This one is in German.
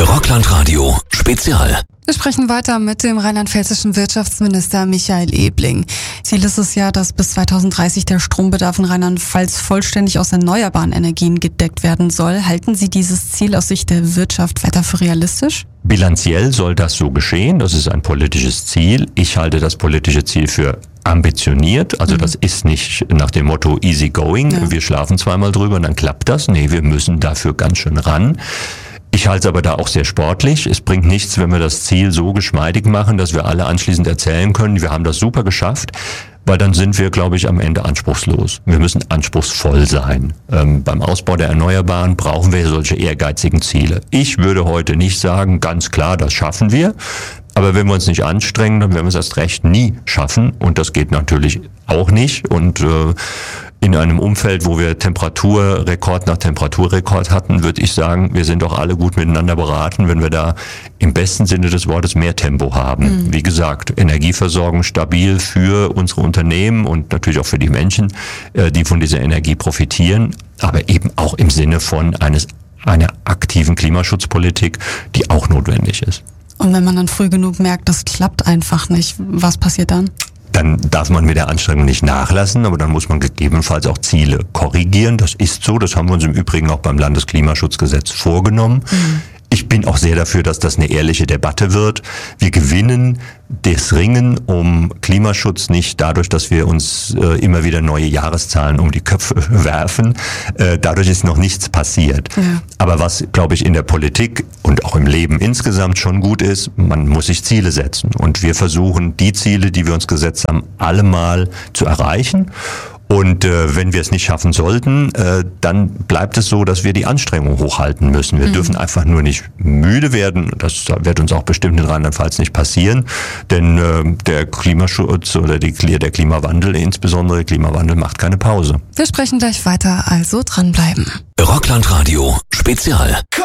Rockland-Radio Spezial. Wir sprechen weiter mit dem rheinland-pfälzischen Wirtschaftsminister Michael Ebling. Ziel ist es ja, dass bis 2030 der Strombedarf in Rheinland-Pfalz vollständig aus erneuerbaren Energien gedeckt werden soll. Halten Sie dieses Ziel aus Sicht der Wirtschaft weiter für realistisch? Bilanziell soll das so geschehen. Das ist ein politisches Ziel. Ich halte das politische Ziel für ambitioniert. Also das ist nicht nach dem Motto easy going. Ja. Wir schlafen zweimal drüber und dann klappt das. Nee, wir müssen dafür ganz schön ran. Ich halte es aber da auch sehr sportlich. Es bringt nichts, wenn wir das Ziel so geschmeidig machen, dass wir alle anschließend erzählen können, wir haben das super geschafft, weil dann sind wir, glaube ich, am Ende anspruchslos. Wir müssen anspruchsvoll sein. Beim Ausbau der Erneuerbaren brauchen wir solche ehrgeizigen Ziele. Ich würde heute nicht sagen, ganz klar, das schaffen wir. Aber wenn wir uns nicht anstrengen, dann werden wir es erst recht nie schaffen. Und das geht natürlich auch nicht. Und in einem Umfeld, wo wir Temperaturrekord nach Temperaturrekord hatten, würde ich sagen, wir sind doch alle gut miteinander beraten, wenn wir da im besten Sinne des Wortes mehr Tempo haben. Wie gesagt, Energieversorgung stabil für unsere Unternehmen und natürlich auch für die Menschen, die von dieser Energie profitieren, aber eben auch im Sinne von einer aktiven Klimaschutzpolitik, die auch notwendig ist. Und wenn man dann früh genug merkt, das klappt einfach nicht, was passiert dann? Dann darf man mit der Anstrengung nicht nachlassen, aber dann muss man gegebenenfalls auch Ziele korrigieren. Das ist so, das haben wir uns im Übrigen auch beim Landesklimaschutzgesetz vorgenommen. Ich bin auch sehr dafür, dass das eine ehrliche Debatte wird. Wir gewinnen das Ringen um Klimaschutz nicht dadurch, dass wir uns immer wieder neue Jahreszahlen um die Köpfe werfen. Dadurch ist noch nichts passiert. Ja. Aber was, glaube ich, in der Politik und auch im Leben insgesamt schon gut ist, man muss sich Ziele setzen. Und wir versuchen, die Ziele, die wir uns gesetzt haben, allemal zu erreichen. Und wenn wir es nicht schaffen sollten, dann bleibt es so, dass wir die Anstrengung hochhalten müssen. Wir dürfen einfach nur nicht müde werden. Das wird uns auch bestimmt in Rheinland-Pfalz nicht passieren. Denn der Klimaschutz oder der Klimawandel, insbesondere der Klimawandel, macht keine Pause. Wir sprechen gleich weiter, also dranbleiben. Rockland-Radio Spezial.